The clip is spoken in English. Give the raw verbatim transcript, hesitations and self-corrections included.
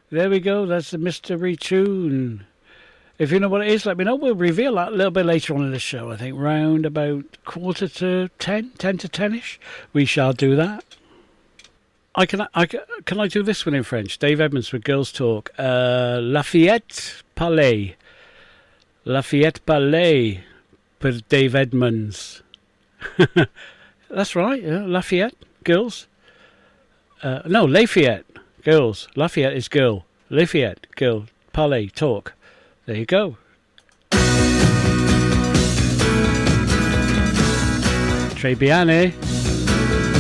There we go. That's the mystery tune. If you know what it is, let me know. We'll reveal that a little bit later on in the show. I think round about quarter to ten, ten to ten-ish. We shall do that. I can I can I do this one in French? Dave Edmonds with Girls Talk. Uh, Lafayette Palais. Lafayette Palais for Dave Edmonds. That's right. Yeah. Lafayette girls. Uh, no, Lafayette girls. Lafayette is girl. Lafayette girl. Palais talk. There you go. Très bien, eh?